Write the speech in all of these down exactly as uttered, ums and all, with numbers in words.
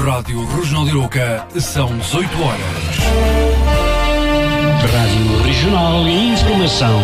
Rádio Regional de Arouca, são dezoito horas. Rádio Regional e Informação.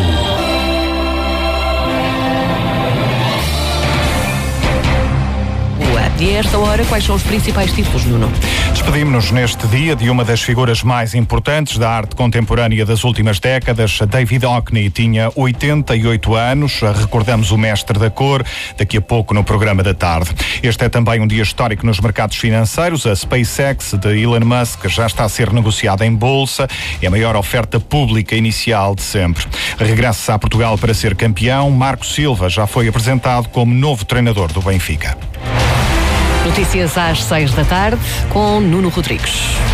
E a esta hora, quais são os principais títulos, Nuno? Despedimos-nos neste dia de uma das figuras mais importantes da arte contemporânea das últimas décadas. David Hockney tinha oitenta e oito anos. Recordamos o mestre da cor daqui a pouco no programa da tarde. Este é também um dia histórico nos mercados financeiros. A SpaceX de Elon Musk já está a ser negociada em bolsa. É a maior oferta pública inicial de sempre. Regressa a Portugal para ser campeão. Marco Silva já foi apresentado como novo treinador do Benfica. Notícias às seis da tarde com Nuno Rodrigues.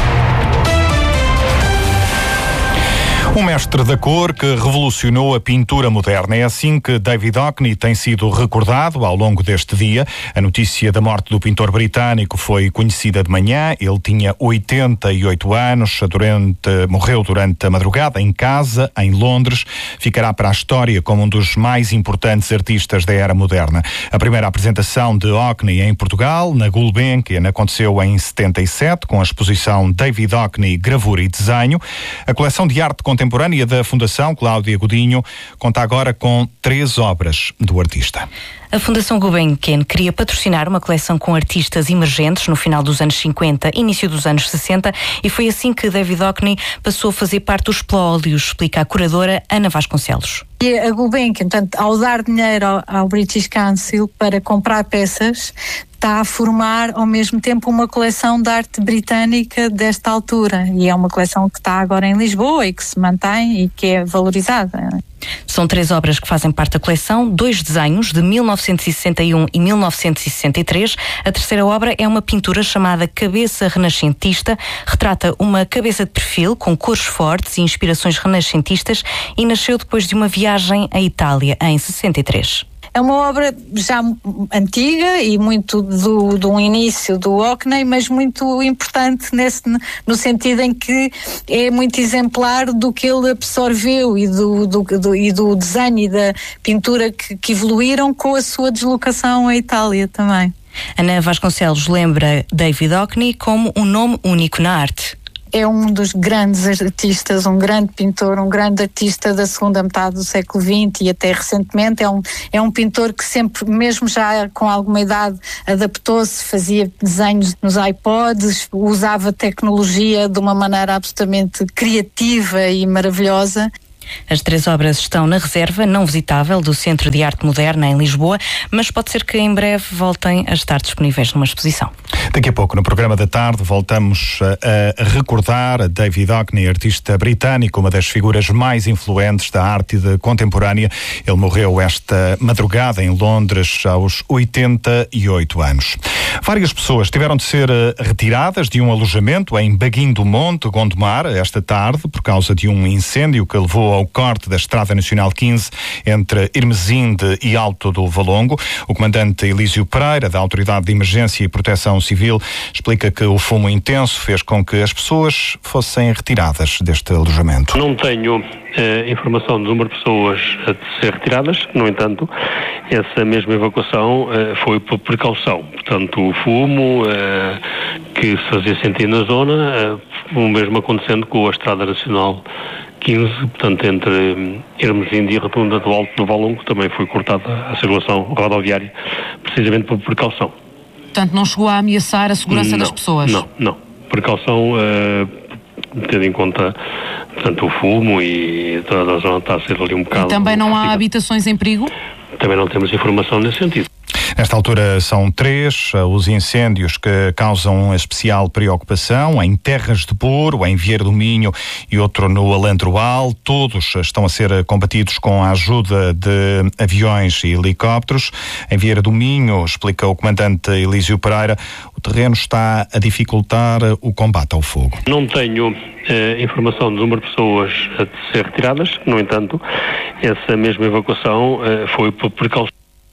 Um mestre da cor que revolucionou a pintura moderna. É assim que David Hockney tem sido recordado ao longo deste dia. A notícia da morte do pintor britânico foi conhecida de manhã. Ele tinha oitenta e oito anos, durante, morreu durante a madrugada em casa, em Londres. Ficará para a história como um dos mais importantes artistas da era moderna. A primeira apresentação de Hockney em Portugal, na Gulbenkian, aconteceu em setenta e sete, com a exposição David Hockney, Gravura e Desenho. A coleção de arte contemporânea contemporânea da Fundação Cláudia Godinho conta agora com três obras do artista. A Fundação Gulbenkian queria patrocinar uma coleção com artistas emergentes no final dos anos cinquenta, início dos anos sessenta, e foi assim que David Hockney passou a fazer parte dos espólios, explica a curadora Ana Vasconcelos. E a Gulbenkian, portanto, ao dar dinheiro ao, ao British Council para comprar peças, está a formar ao mesmo tempo uma coleção de arte britânica desta altura, e é uma coleção que está agora em Lisboa e que se mantém e que é valorizada. São três obras que fazem parte da coleção, dois desenhos de mil novecentos e sessenta e um e mil novecentos e sessenta e três. A terceira obra é uma pintura chamada Cabeça Renascentista, retrata uma cabeça de perfil com cores fortes e inspirações renascentistas e nasceu depois de uma viagem à Itália em sessenta e três. É uma obra já antiga e muito do, do início do Hockney, mas muito importante nesse, no sentido em que é muito exemplar do que ele absorveu e do, do, do, e do desenho e da pintura que, que evoluíram com a sua deslocação à Itália também. Ana Vasconcelos lembra David Hockney como um nome único na arte. É um dos grandes artistas, um grande pintor, um grande artista da segunda metade do século vinte e até recentemente. É um, é um pintor que sempre, mesmo já com alguma idade, adaptou-se, fazia desenhos nos iPods, usava tecnologia de uma maneira absolutamente criativa e maravilhosa. As três obras estão na reserva não visitável do Centro de Arte Moderna em Lisboa, mas pode ser que em breve voltem a estar disponíveis numa exposição. Daqui a pouco, no programa da tarde, voltamos a, a recordar a David Hockney, artista britânico, uma das figuras mais influentes da arte contemporânea. Ele morreu esta madrugada em Londres aos oitenta e oito anos. Várias pessoas tiveram de ser retiradas de um alojamento em Baguim do Monte, Gondomar, esta tarde, por causa de um incêndio que levou ao corte da Estrada Nacional quinze entre Irmesinde e Alto do Valongo. O comandante Elísio Pereira, da Autoridade de Emergência e Proteção Civil, explica que o fumo intenso fez com que as pessoas fossem retiradas deste alojamento. Não tenho eh, informação do número de pessoas a ser retiradas, no entanto, essa mesma evacuação eh, foi por precaução. Portanto, o fumo eh, que se fazia sentir na zona, eh, o mesmo acontecendo com a Estrada Nacional quinze, portanto, entre Irmesinde e Rotunda do Alto do Valongo, também foi cortada a circulação rodoviária, precisamente por precaução. Portanto, não chegou a ameaçar a segurança não, das pessoas? Não, não. Precaução, uh, tendo em conta, portanto, o fumo e toda a zona está a ser ali um bocado... E também não há complicado. Habitações em perigo? Também não temos informação nesse sentido. Nesta altura são três os incêndios que causam especial preocupação, em Terras de Boro, em Vieira do Minho e outro no Alandroal. Todos estão a ser combatidos com a ajuda de aviões e helicópteros. Em Vieira do Minho, explica o comandante Elísio Pereira, o terreno está a dificultar o combate ao fogo. Não tenho eh, informação do número de pessoas a ser retiradas, no entanto, essa mesma evacuação eh, foi por precaução.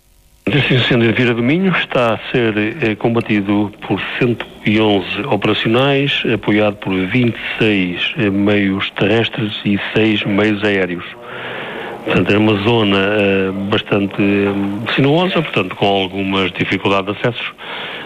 Esse incêndio de Vieira do Minho está a ser eh, combatido por cento e onze operacionais, apoiado por vinte e seis eh, meios terrestres e seis meios aéreos. Portanto, é uma zona uh, bastante um, sinuosa, portanto, com algumas dificuldades de acesso,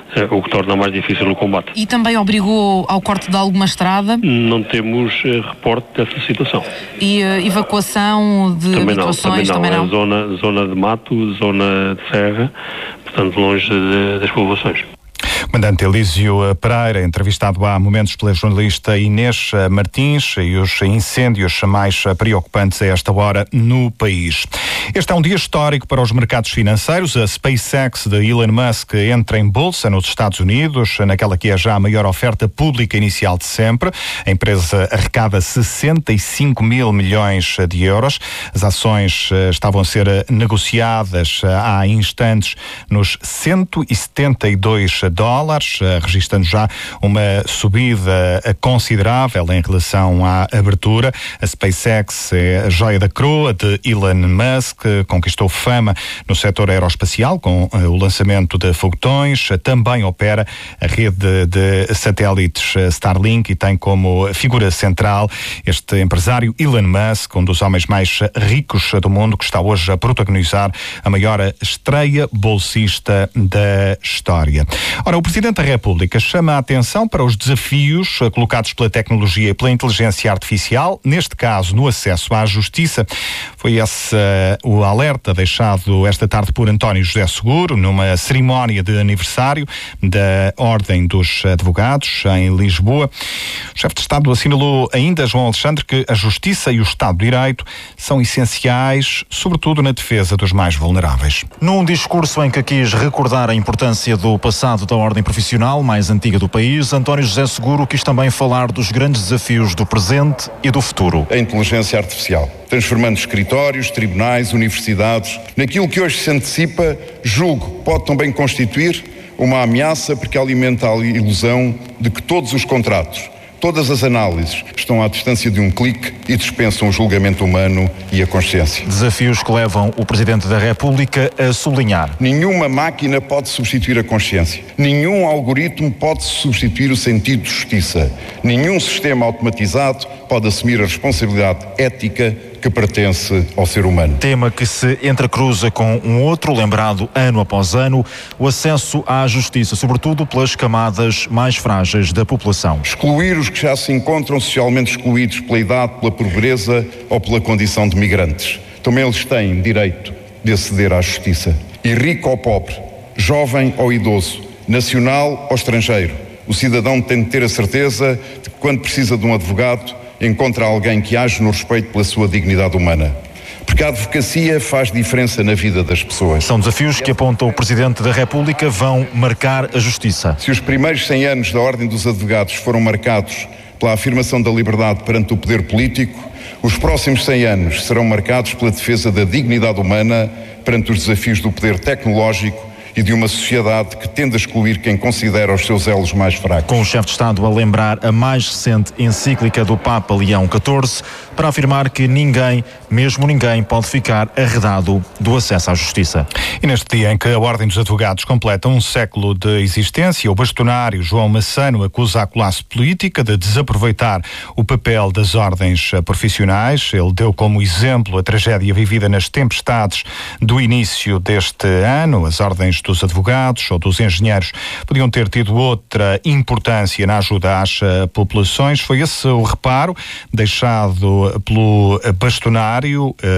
o que torna mais difícil o combate. E também obrigou ao corte de alguma estrada? Não temos reporte dessa situação. E uh, evacuação de também habitações? Não, também não, também não. É zona, zona de mato, zona de serra, portanto longe de, das povoações. Comandante Elísio Pereira, entrevistado há momentos pela jornalista Inês Martins, e os incêndios mais preocupantes a esta hora no país. Este é um dia histórico para os mercados financeiros. A SpaceX de Elon Musk entra em bolsa nos Estados Unidos, naquela que é já a maior oferta pública inicial de sempre. A empresa arrecada sessenta e cinco mil milhões de euros. As ações estavam a ser negociadas há instantes nos cento e setenta e dois dólares, registrando já uma subida considerável em relação à abertura. A SpaceX é a joia da coroa de Elon Musk, conquistou fama no setor aeroespacial com o lançamento de foguetões, também opera a rede de satélites Starlink e tem como figura central este empresário Elon Musk, um dos homens mais ricos do mundo, que está hoje a protagonizar a maior estreia bolsista da história. Ora, o Presidente da República chama a atenção para os desafios colocados pela tecnologia e pela inteligência artificial, neste caso no acesso à justiça. Foi esse uh, o alerta deixado esta tarde por António José Seguro, numa cerimónia de aniversário da Ordem dos Advogados, em Lisboa. O chefe de Estado assinalou ainda, João Alexandre, que a justiça e o Estado de Direito são essenciais, sobretudo na defesa dos mais vulneráveis. Num discurso em que quis recordar a importância do passado da ordem profissional mais antiga do país, António José Seguro quis também falar dos grandes desafios do presente e do futuro. A inteligência artificial, transformando escritórios, tribunais, universidades, naquilo que hoje se antecipa, julgo, pode também constituir uma ameaça, porque alimenta a ilusão de que todos os contratos, todas as análises estão à distância de um clique e dispensam o julgamento humano e a consciência. Desafios que levam o Presidente da República a sublinhar. Nenhuma máquina pode substituir a consciência. Nenhum algoritmo pode substituir o sentido de justiça. Nenhum sistema automatizado pode assumir a responsabilidade ética que pertence ao ser humano. Tema que se entrecruza com um outro, lembrado ano após ano, o acesso à justiça, sobretudo pelas camadas mais frágeis da população. Excluir os que já se encontram socialmente excluídos pela idade, pela pobreza ou pela condição de migrantes. Também eles têm direito de aceder à justiça. E rico ou pobre, jovem ou idoso, nacional ou estrangeiro, o cidadão tem de ter a certeza de que, quando precisa de um advogado, encontra alguém que age no respeito pela sua dignidade humana. Porque a advocacia faz diferença na vida das pessoas. São desafios que, aponta o Presidente da República, vão marcar a justiça. Se os primeiros cem anos da Ordem dos Advogados foram marcados pela afirmação da liberdade perante o poder político, os próximos cem anos serão marcados pela defesa da dignidade humana perante os desafios do poder tecnológico e de uma sociedade que tende a excluir quem considera os seus elos mais fracos. Com o chefe de Estado a lembrar a mais recente encíclica do Papa Leão catorze, para afirmar que ninguém, mesmo ninguém, pode ficar arredado do acesso à justiça. E neste dia em que a Ordem dos Advogados completa um século de existência, o bastonário João Massano acusa a classe política de desaproveitar o papel das ordens profissionais. Ele deu como exemplo a tragédia vivida nas tempestades do início deste ano. As ordens dos advogados ou dos engenheiros podiam ter tido outra importância na ajuda às uh, populações. Foi esse o reparo deixado pelo bastonário uh,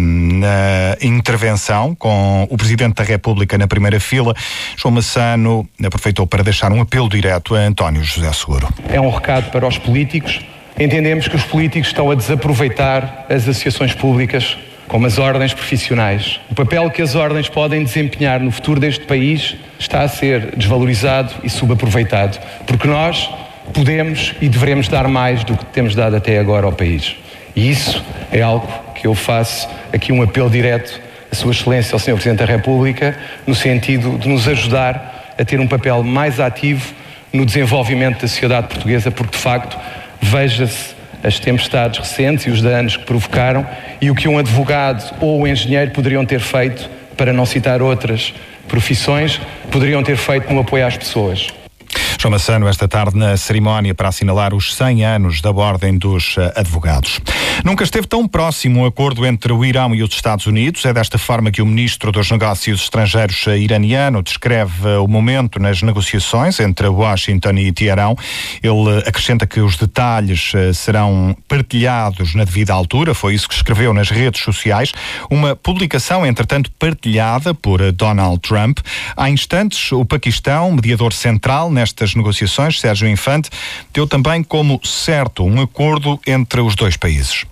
na intervenção com o Presidente da República na primeira fila. João Massano aproveitou para deixar um apelo direto a António José Seguro. É um recado para os políticos. Entendemos que os políticos estão a desaproveitar as associações públicas como as ordens profissionais. O papel que as ordens podem desempenhar no futuro deste país está a ser desvalorizado e subaproveitado, porque nós podemos e devemos dar mais do que temos dado até agora ao país. E isso é algo que eu faço aqui um apelo direto à Sua Excelência, ao senhor Presidente da República, no sentido de nos ajudar a ter um papel mais ativo no desenvolvimento da sociedade portuguesa, porque de facto veja-se as tempestades recentes e os danos que provocaram e o que um advogado ou um engenheiro poderiam ter feito, para não citar outras profissões, poderiam ter feito no apoio às pessoas. João Massano, esta tarde na cerimónia para assinalar os cem anos da Ordem dos Advogados. Nunca esteve tão próximo um acordo entre o Irão e os Estados Unidos. É desta forma que o ministro dos Negócios Estrangeiros iraniano descreve o momento nas negociações entre Washington e Teherão. Ele acrescenta que os detalhes serão partilhados na devida altura. Foi isso que escreveu nas redes sociais. Uma publicação, entretanto, partilhada por Donald Trump. Há instantes, o Paquistão, mediador central nestas negociações, Sérgio Infante, deu também como certo um acordo entre os dois países.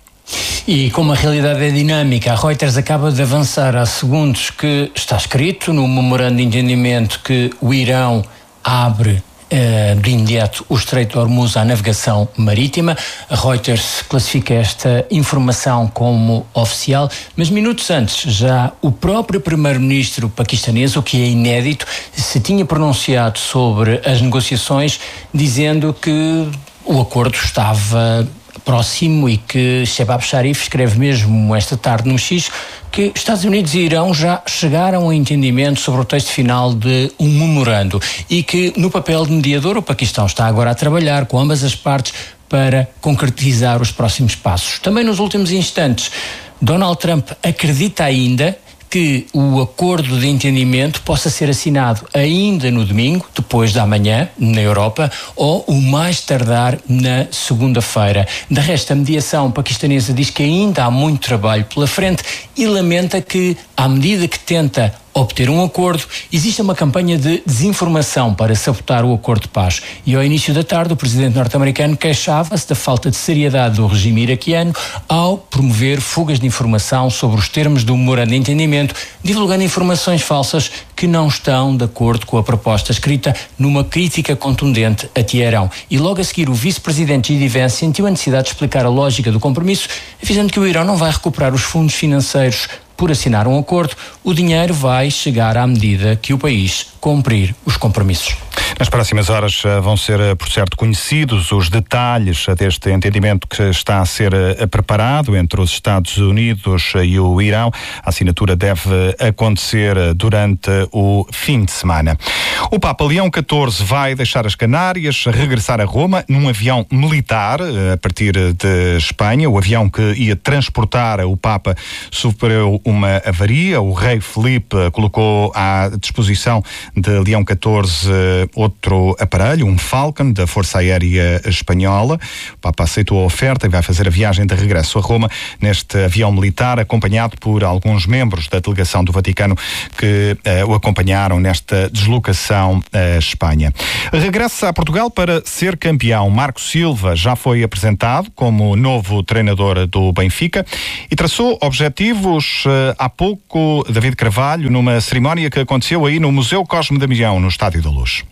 E como a realidade é dinâmica, a Reuters acaba de avançar há segundos que está escrito no memorando de entendimento que o Irão abre uh, de imediato o Estreito de Hormuz à navegação marítima. A Reuters classifica esta informação como oficial, mas minutos antes já o próprio primeiro-ministro paquistanês, o que é inédito, se tinha pronunciado sobre as negociações, dizendo que o acordo estava próximo e que Shehbaz Sharif escreve mesmo esta tarde no X que Estados Unidos e Irão já chegaram a entendimento sobre o texto final de um memorando e que no papel de mediador o Paquistão está agora a trabalhar com ambas as partes para concretizar os próximos passos. Também nos últimos instantes, Donald Trump acredita ainda que o acordo de entendimento possa ser assinado ainda no domingo, depois da manhã, na Europa, ou o mais tardar na segunda-feira. De resto, a mediação paquistanesa diz que ainda há muito trabalho pela frente e lamenta que, à medida que tenta obter um acordo, existe uma campanha de desinformação para sabotar o acordo de paz. E ao início da tarde, o presidente norte-americano queixava-se da falta de seriedade do regime iraquiano ao promover fugas de informação sobre os termos do memorando de entendimento, divulgando informações falsas que não estão de acordo com a proposta escrita numa crítica contundente a Teherão. E logo a seguir, o vice-presidente J D Vance sentiu a necessidade de explicar a lógica do compromisso, avisando que o Irão não vai recuperar os fundos financeiros por assinar um acordo. O dinheiro vai chegar à medida que o país cumprir os compromissos. Nas próximas horas vão ser, por certo, conhecidos os detalhes deste entendimento que está a ser preparado entre os Estados Unidos e o Irão. A assinatura deve acontecer durante o fim de semana. O Papa Leão catorze vai deixar as Canárias, regressar a Roma num avião militar a partir de Espanha. O avião que ia transportar o Papa sofreu uma avaria. O rei Filipe colocou à disposição de Leão catorze outro aparelho, um Falcon da Força Aérea Espanhola. O Papa aceitou a oferta e vai fazer a viagem de regresso a Roma neste avião militar, acompanhado por alguns membros da delegação do Vaticano que uh, o acompanharam nesta deslocação à Espanha. Regressa a Portugal para ser campeão. Marco Silva já foi apresentado como novo treinador do Benfica e traçou objetivos uh, há pouco David Carvalho numa cerimónia que aconteceu aí no Museu Cosme Damião, no Estádio da Luz.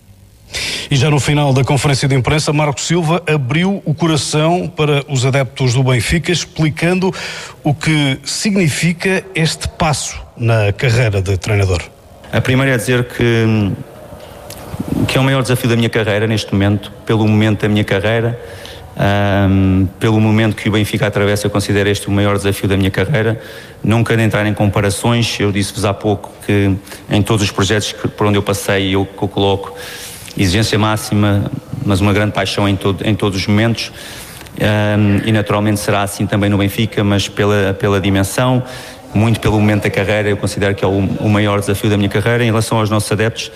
E já no final da conferência de imprensa, Marco Silva abriu o coração para os adeptos do Benfica, explicando o que significa este passo na carreira de treinador. A primeira é dizer que, que é o maior desafio da minha carreira neste momento, pelo momento da minha carreira, um, pelo momento que o Benfica atravessa. Eu considero este o maior desafio da minha carreira. Não quero entrar em comparações. Eu disse-vos há pouco que em todos os projetos que, por onde eu passei, eu, que eu coloco exigência máxima, mas uma grande paixão em, todo, em todos os momentos, um, e naturalmente será assim também no Benfica, mas pela, pela dimensão, muito pelo momento da carreira. Eu considero que é o, o maior desafio da minha carreira. Em relação aos nossos adeptos,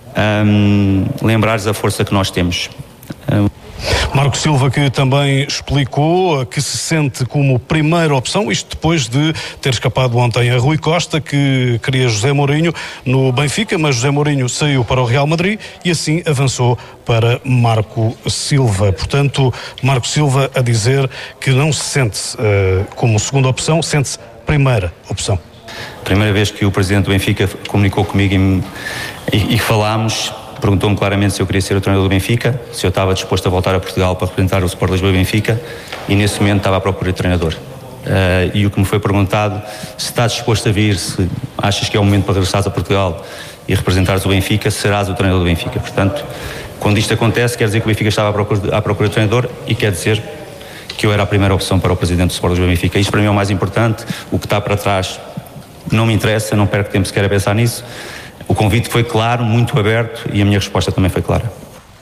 um, lembrar-lhes a força que nós temos. Um, Marco Silva, que também explicou que se sente como primeira opção, isto depois de ter escapado ontem a Rui Costa, que queria José Mourinho no Benfica, mas José Mourinho saiu para o Real Madrid e assim avançou para Marco Silva. Portanto, Marco Silva a dizer que não se sente uh, como segunda opção, sente-se primeira opção. Primeira vez que o presidente do Benfica comunicou comigo e, e, e falámos, perguntou-me claramente se eu queria ser o treinador do Benfica, se eu estava disposto a voltar a Portugal para representar o Sport Lisboa e Benfica, e nesse momento estava à procura de treinador. Uh, e o que me foi perguntado, se estás disposto a vir, se achas que é o momento para regressares a Portugal e representares o Benfica, serás o treinador do Benfica. Portanto, quando isto acontece, quer dizer que o Benfica estava à procura de, à procura de treinador, e quer dizer que eu era a primeira opção para o presidente do Sport Lisboa e Benfica. Isto para mim é o mais importante. O que está para trás não me interessa, não perco tempo sequer a pensar nisso. O convite foi claro, muito aberto, e a minha resposta também foi clara.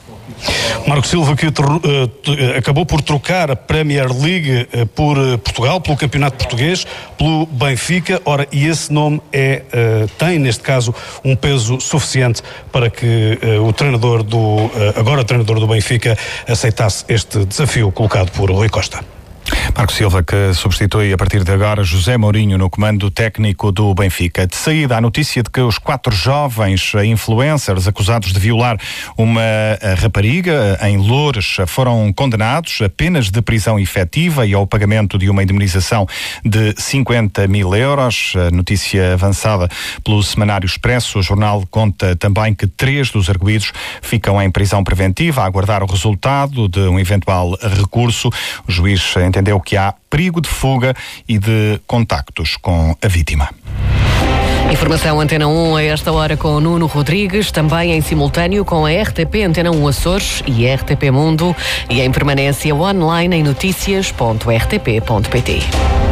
Marco Silva, que ter, uh, acabou por trocar a Premier League uh, por uh, Portugal, pelo Campeonato Português, pelo Benfica. Ora, e esse nome é, uh, tem, neste caso, um peso suficiente para que uh, o treinador do, uh, agora treinador do Benfica, aceitasse este desafio colocado por Rui Costa. Marco Silva, que substitui a partir de agora José Mourinho no comando técnico do Benfica. De saída, a notícia de que os quatro jovens influencers acusados de violar uma rapariga em Loures foram condenados a penas de prisão efetiva e ao pagamento de uma indemnização de cinquenta mil euros. A notícia avançada pelo Semanário Expresso. O jornal conta também que três dos arguidos ficam em prisão preventiva a aguardar o resultado de um eventual recurso. O juiz entendeu que há perigo de fuga e de contactos com a vítima. Informação Antena um a esta hora com o Nuno Rodrigues, também em simultâneo com a R T P Antena um Açores e a R T P Mundo, e em permanência online em notícias ponto r t p ponto p t.